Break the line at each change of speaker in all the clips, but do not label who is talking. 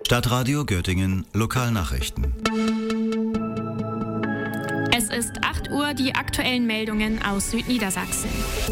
Stadtradio Göttingen Lokalnachrichten.
Es ist 8 Uhr, die aktuellen Meldungen aus Südniedersachsen.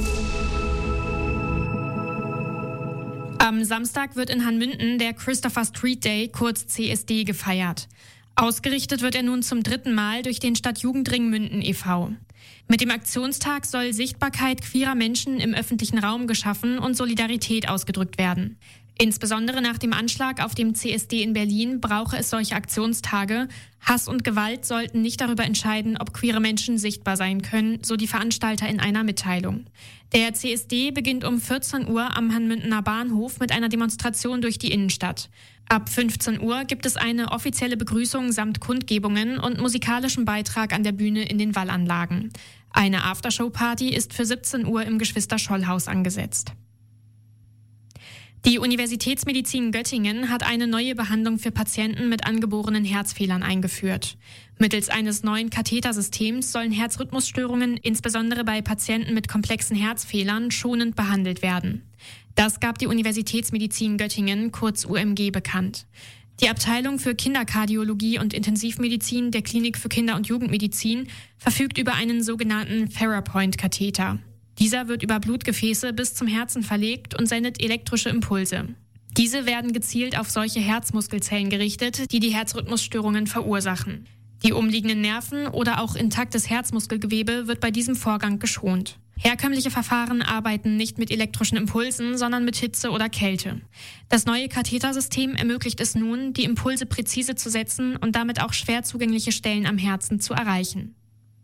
Am Samstag wird in Hanmünden der Christopher Street Day, kurz CSD, gefeiert. Ausgerichtet wird er nun zum 3. Mal durch den Stadtjugendring Münden e.V. Mit dem Aktionstag soll Sichtbarkeit queerer Menschen im öffentlichen Raum geschaffen und Solidarität ausgedrückt werden. Insbesondere nach dem Anschlag auf dem CSD in Berlin brauche es solche Aktionstage. Hass und Gewalt sollten nicht darüber entscheiden, ob queere Menschen sichtbar sein können, so die Veranstalter in einer Mitteilung. Der CSD beginnt um 14 Uhr am Hanmündener Bahnhof mit einer Demonstration durch die Innenstadt. Ab 15 Uhr gibt es eine offizielle Begrüßung samt Kundgebungen und musikalischem Beitrag an der Bühne in den Wallanlagen. Eine Aftershow-Party ist für 17 Uhr im Geschwister-Scholl-Haus angesetzt. Die Universitätsmedizin Göttingen hat eine neue Behandlung für Patienten mit angeborenen Herzfehlern eingeführt. Mittels eines neuen Kathetersystems sollen Herzrhythmusstörungen, insbesondere bei Patienten mit komplexen Herzfehlern, schonend behandelt werden. Das gab die Universitätsmedizin Göttingen, kurz UMG, bekannt. Die Abteilung für Kinderkardiologie und Intensivmedizin der Klinik für Kinder- und Jugendmedizin verfügt über einen sogenannten Therapoint-Katheter. Dieser wird über Blutgefäße bis zum Herzen verlegt und sendet elektrische Impulse. Diese werden gezielt auf solche Herzmuskelzellen gerichtet, die die Herzrhythmusstörungen verursachen. Die umliegenden Nerven oder auch intaktes Herzmuskelgewebe wird bei diesem Vorgang geschont. Herkömmliche Verfahren arbeiten nicht mit elektrischen Impulsen, sondern mit Hitze oder Kälte. Das neue Kathetersystem ermöglicht es nun, die Impulse präzise zu setzen und damit auch schwer zugängliche Stellen am Herzen zu erreichen.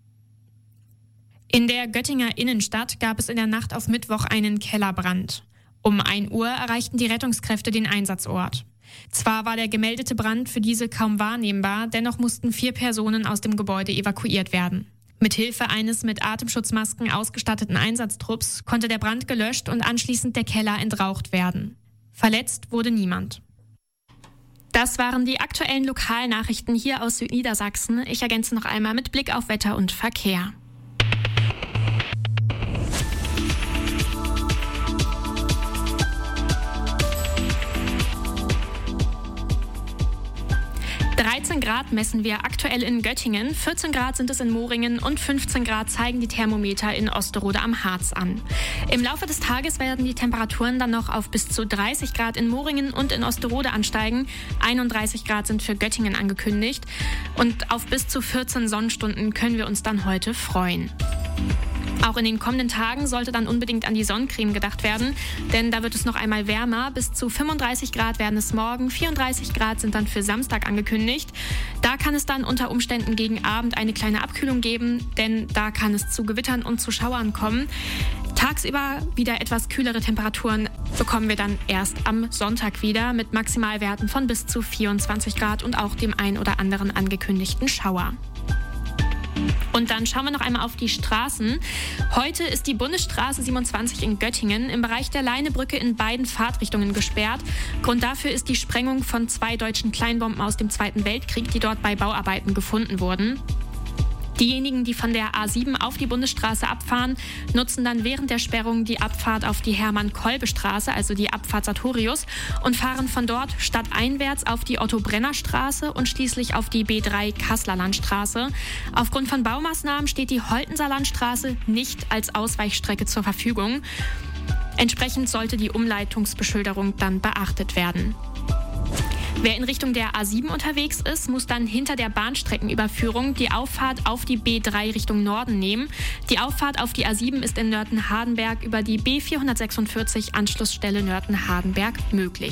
In der Göttinger Innenstadt gab es in der Nacht auf Mittwoch einen Kellerbrand. Um 1 Uhr erreichten die Rettungskräfte den Einsatzort. Zwar war der gemeldete Brand für diese kaum wahrnehmbar, dennoch mussten 4 Personen aus dem Gebäude evakuiert werden. Mithilfe eines mit Atemschutzmasken ausgestatteten Einsatztrupps konnte der Brand gelöscht und anschließend der Keller entraucht werden. Verletzt wurde niemand. Das waren die aktuellen Lokalnachrichten hier aus Südniedersachsen. Ich ergänze noch einmal mit Blick auf Wetter und Verkehr. Grad messen wir aktuell in Göttingen, 14 Grad sind es in Moringen und 15 Grad zeigen die Thermometer in Osterode am Harz an. Im Laufe des Tages werden die Temperaturen dann noch auf bis zu 30 Grad in Moringen und in Osterode ansteigen. 31 Grad sind für Göttingen angekündigt und auf bis zu 14 Sonnenstunden können wir uns dann heute freuen. Auch in den kommenden Tagen sollte dann unbedingt an die Sonnencreme gedacht werden, denn da wird es noch einmal wärmer. Bis zu 35 Grad werden es morgen, 34 Grad sind dann für Samstag angekündigt. Da kann es dann unter Umständen gegen Abend eine kleine Abkühlung geben, denn da kann es zu Gewittern und zu Schauern kommen. Tagsüber wieder etwas kühlere Temperaturen bekommen wir dann erst am Sonntag wieder mit Maximalwerten von bis zu 24 Grad und auch dem ein oder anderen angekündigten Schauer. Und dann schauen wir noch einmal auf die Straßen. Heute ist die Bundesstraße 27 in Göttingen im Bereich der Leinebrücke in beiden Fahrtrichtungen gesperrt. Grund dafür ist die Sprengung von 2 deutschen Kleinbomben aus dem Zweiten Weltkrieg, die dort bei Bauarbeiten gefunden wurden. Diejenigen, die von der A7 auf die Bundesstraße abfahren, nutzen dann während der Sperrung die Abfahrt auf die Hermann-Kolbe-Straße, also die Abfahrt Sartorius, und fahren von dort stadteinwärts auf die Otto-Brenner-Straße und schließlich auf die B3 Kasseler Landstraße. Aufgrund von Baumaßnahmen steht die Holtenser Landstraße nicht als Ausweichstrecke zur Verfügung. Entsprechend sollte die Umleitungsbeschilderung dann beachtet werden. Wer in Richtung der A7 unterwegs ist, muss dann hinter der Bahnstreckenüberführung die Auffahrt auf die B3 Richtung Norden nehmen. Die Auffahrt auf die A7 ist in Nörten-Hardenberg über die B446 Anschlussstelle Nörten-Hardenberg möglich.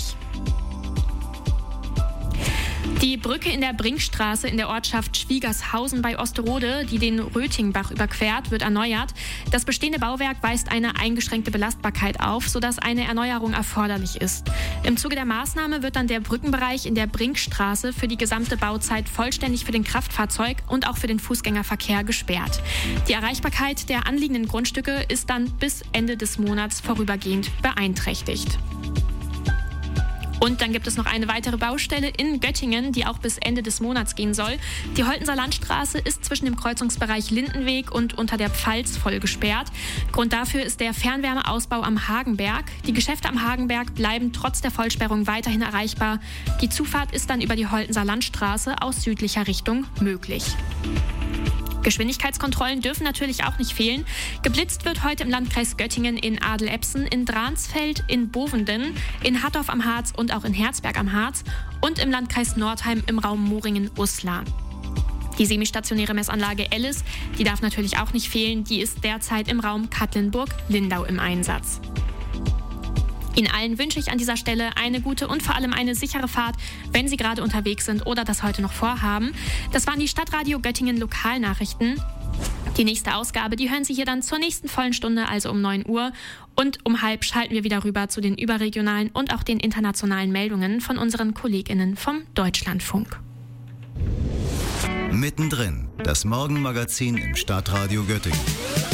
Die Brücke in der Brinkstraße in der Ortschaft Schwiegershausen bei Osterode, die den Rötingbach überquert, wird erneuert. Das bestehende Bauwerk weist eine eingeschränkte Belastbarkeit auf, sodass eine Erneuerung erforderlich ist. Im Zuge der Maßnahme wird dann der Brückenbereich in der Brinkstraße für die gesamte Bauzeit vollständig für den Kraftfahrzeug- und auch für den Fußgängerverkehr gesperrt. Die Erreichbarkeit der anliegenden Grundstücke ist dann bis Ende des Monats vorübergehend beeinträchtigt. Und dann gibt es noch eine weitere Baustelle in Göttingen, die auch bis Ende des Monats gehen soll. Die Holtenser Landstraße ist zwischen dem Kreuzungsbereich Lindenweg und unter der Pfalz voll gesperrt. Grund dafür ist der Fernwärmeausbau am Hagenberg. Die Geschäfte am Hagenberg bleiben trotz der Vollsperrung weiterhin erreichbar. Die Zufahrt ist dann über die Holtenser Landstraße aus südlicher Richtung möglich. Geschwindigkeitskontrollen dürfen natürlich auch nicht fehlen. Geblitzt wird heute im Landkreis Göttingen in Adelebsen, in Dransfeld, in Bovenden, in Hattorf am Harz und auch in Herzberg am Harz und im Landkreis Nordheim im Raum Moringen-Uslar. Die semistationäre Messanlage Ellis, die darf natürlich auch nicht fehlen. Die ist derzeit im Raum Katlenburg-Lindau im Einsatz. Ihnen allen wünsche ich an dieser Stelle eine gute und vor allem eine sichere Fahrt, wenn Sie gerade unterwegs sind oder das heute noch vorhaben. Das waren die Stadtradio Göttingen Lokalnachrichten. Die nächste Ausgabe, die hören Sie hier dann zur nächsten vollen Stunde, also um 9 Uhr. Und um 12 schalten wir wieder rüber zu den überregionalen und auch den internationalen Meldungen von unseren KollegInnen vom Deutschlandfunk.
Mittendrin, das Morgenmagazin im Stadtradio Göttingen.